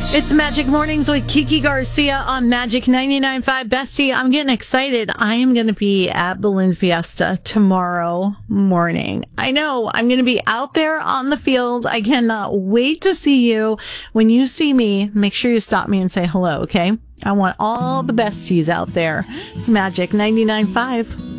It's Magic Mornings with Kiki Garcia on Magic 99.5. Bestie, I'm getting excited. I am going to be at Balloon Fiesta tomorrow morning. I know I'm going to be out there on the field. I cannot wait to see you. When you see me, make sure you stop me and say hello, okay? I want all the besties out there. It's Magic 99.5.